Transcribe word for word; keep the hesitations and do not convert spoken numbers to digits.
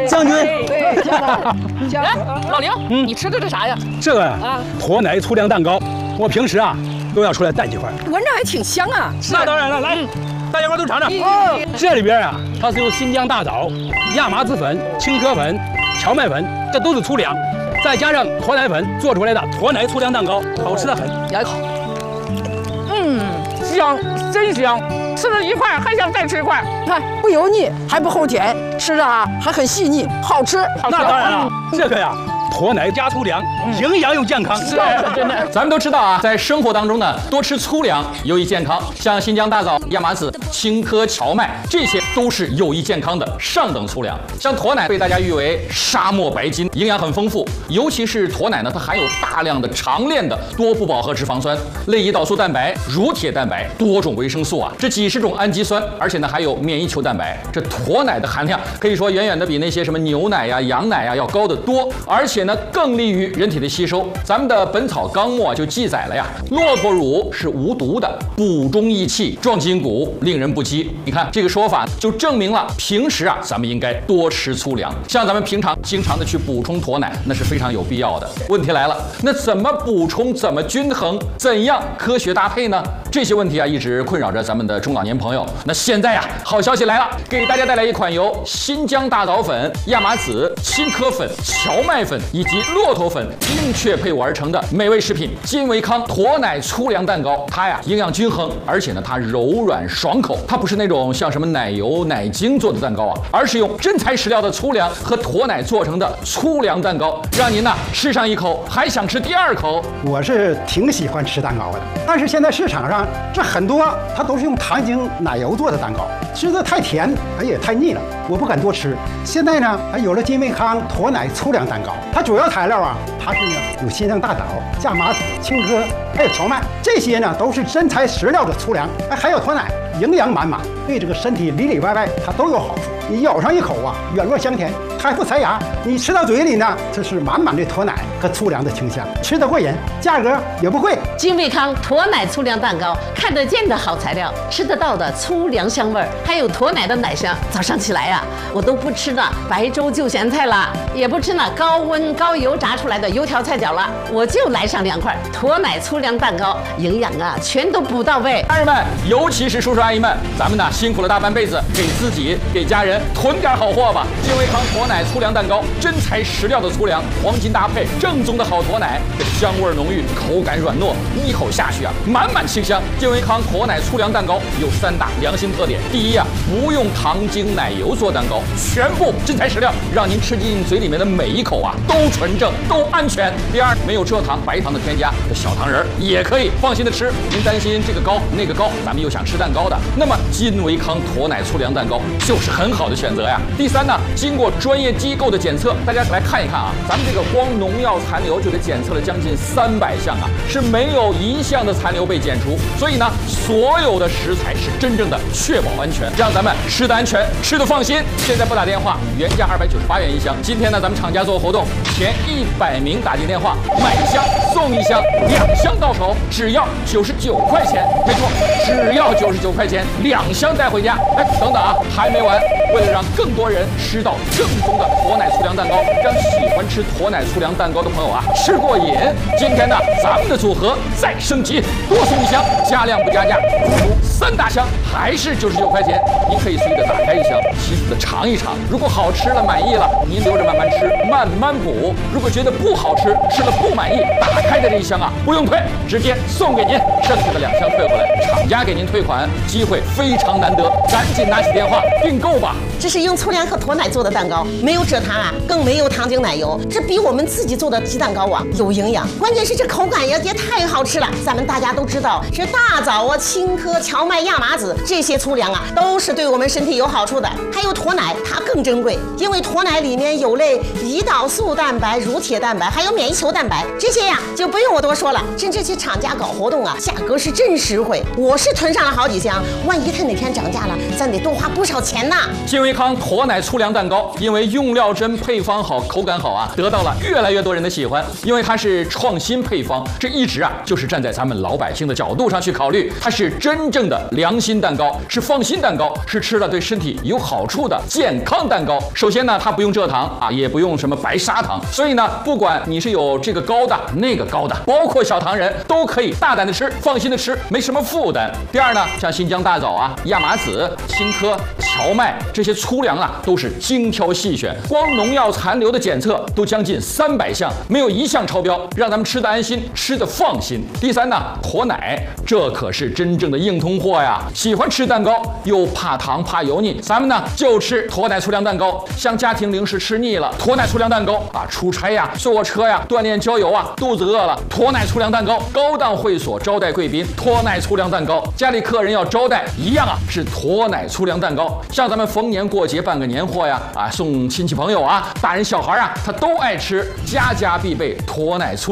将军， 对，将军，老刘，嗯，你吃的这啥呀？ 这个呀，啊，驼奶粗粮蛋糕，我平时啊都要出来带几块， 闻着还挺香啊。 那当然了，来，大家伙都尝尝。哦，这里边啊，它是由新疆大枣、亚麻籽粉、青稞粉、荞麦粉，这都是粗粮，再加上驼奶粉做出来的驼奶粗粮蛋糕，好吃的很。 咬一口，嗯，香，真香。 吃了一块，还想再吃一块。看，不油腻，还不齁甜，吃着啊还很细腻，好吃。 那当然了，这个呀，驼奶加粗粮，营养又健康。 是，真的。 咱们都知道啊，在生活当中呢，多吃粗粮有益健康，像新疆大枣、亚麻籽、青稞、荞麦，这些都是有益健康的上等粗粮。像驼奶被大家誉为沙漠白金，营养很丰富，尤其是驼奶呢，它含有大量的长链的多不饱和脂肪酸、类胰岛素蛋白、乳铁蛋白、多种维生素啊，这几十种氨基酸，而且呢还有免疫球蛋白。这驼奶的含量可以说远远的比那些什么牛奶呀、羊奶呀要高得多，而且呢更利于人体的吸收。咱们的《本草纲目》啊就记载了呀，骆驼乳是无毒的，补中益气，壮筋骨，令人不饥。你看这个说法就证明了平时啊咱们应该多吃粗粮，像咱们平常经常的去补充驼奶，那是非常有必要的。问题来了，那怎么补充？怎么均衡？怎样科学搭配呢？这些问题啊一直困扰着咱们的中老年朋友。那现在呀，好消息来了，给大家带来一款由新疆大枣粉、亚麻籽、青稞粉、荞麦粉以及骆驼粉精确配伍而成的美味食品金维康驼奶粗粮蛋糕。它呀营养均衡，而且呢它柔软爽口。它不是那种像什么奶油、奶精做的蛋糕啊，而是用真材实料的粗粮和驼奶做成的粗粮蛋糕，让您呢吃上一口还想吃第二口。 我是挺喜欢吃蛋糕的，但是现在市场上这很多它都是用糖精、奶油做的蛋糕，吃的太甜，哎也太腻了，我不敢多吃。现在呢，还有了金维康驼奶粗粮蛋糕，它主要材料啊，它是呢有新疆大枣、亚麻籽、青稞，还有荞麦，这些呢都是真材实料的粗粮，哎还有驼奶，营养满满，对这个身体里里外外它都有好处。你咬上一口啊，软糯香甜，它还不塞牙。你吃到嘴里呢，这是满满的驼奶和粗粮的清香，吃得过瘾，价格也不贵。 金维康驼奶粗粮蛋糕，看得见的好材料，吃得到的粗粮香味儿，还有驼奶的奶香。早上起来呀、啊，我都不吃那白粥就咸菜了，也不吃那高温高油炸出来的油条菜饺了，我就来上两块驼奶粗粮蛋糕，营养啊全都补到位。 家人们，尤其是叔叔阿姨们，咱们呢辛苦了大半辈子，给自己给家人囤点好货吧。金维康驼奶粗粮蛋糕，真材实料的粗粮，黄金搭配，正宗的好驼奶，这香味浓郁，口感软糯，一口下去啊，满满清香。金维康驼奶粗粮蛋糕有三大良心特点：第一啊，不用糖精奶油做蛋糕，全部真材实料，让您吃进嘴里面的每一口啊都纯正，都安全。第二，没有蔗糖、白糖的添加，这小糖人也可以放心的吃。您担心这个高那个高，咱们又想吃蛋糕的，那么金维康驼奶粗粮蛋糕就是很好的选择呀。第三呢，经过专业机构的检测，大家来看一看啊，咱们这个光农药残留就得检测了将近三百项啊，是没有一项的残留被检出。所以呢，所有的食材是真正的确保安全，让咱们吃的安全，吃的放心。现在拨打电话，原价二百九十八元一箱，今天呢，咱们厂家做活动，前一百名打进电话买一箱送一箱，两箱到手只要九十九块钱，没错，只要九十九块钱，两箱带回家。哎，等等啊，还没完，为了让更多人吃到正宗的驼奶粗粮蛋糕，让喜欢吃驼奶粗粮蛋糕的朋友啊吃过瘾，今天呢，咱们的组合再升级，多送一箱，加量不加价，足足三大箱，还是九十九块钱。您可以随意的打开一箱，细细的尝一尝，如果好吃了满意了，您留着慢慢吃，慢慢补。如果觉得不好吃，吃了不满意，打开的这一箱啊不用退，直接送给您，剩下的两箱退回来，厂家给您退款，机会非常难得，赶紧拿起电话订购吧。 这是用粗粮和驼奶做的蛋糕，没有蔗糖啊，更没有糖精奶油，这比我们自己做的鸡蛋糕啊有营养，关键是这口感也也太好吃了。咱们大家都知道，这大枣啊、青稞、荞麦、亚麻籽这些粗粮啊，都是对我们身体有好处的。还有驼奶，它更珍贵，因为驼奶里面有类胰岛素蛋白、乳铁蛋白，还有免疫球蛋白，这些呀就不用我多说了。趁这些厂家搞活动啊，价格是真实惠，我是囤上了好几箱，万一它哪天涨价了，咱得多花不少钱呢。 金维康驼奶粗粮蛋糕，因为用料真、配方好、口感好啊，得到了越来越多人的喜欢。因为它是创新配方，这一直啊就是站在咱们老百姓的角度上去考虑，它是真正的良心蛋蛋糕，是放心蛋糕，是吃了对身体有好处的健康蛋糕。首先呢，它不用蔗糖啊，也不用什么白砂糖，所以呢，不管你是有这个高的那个高的，包括小糖人都可以大胆的吃，放心的吃，没什么负担。第二呢，像新疆大枣啊、亚麻籽、青稞、荞麦这些粗粮啊，都是精挑细选，光农药残留的检测都将近三百项，没有一项超标，让咱们吃得安心，吃得放心。第三呢，驼奶，这可是真正的硬通货呀！喜欢吃蛋糕又怕糖怕油腻，咱们呢就吃驼奶粗粮蛋糕。像家庭零食吃腻了，驼奶粗粮蛋糕啊，出差呀、坐车呀、锻炼郊游啊，肚子饿了，驼奶粗粮蛋糕。高档会所招待贵宾，驼奶粗粮蛋糕。家里客人要招待，一样啊，是驼奶粗粮蛋糕。像咱们逢年过节办个年货呀，啊，送亲戚朋友啊，大人小孩啊，他都爱吃，家家必备驼奶粗。